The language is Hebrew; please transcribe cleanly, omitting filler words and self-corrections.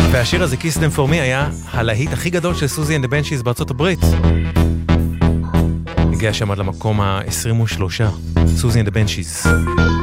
והשיר הזה, Kiss Them For Me, היה הלהיט הכי גדול של סוזי and the Banshees בארצות הברית. הגיע שם עד למקום ה-23, סוזי and the Banshees.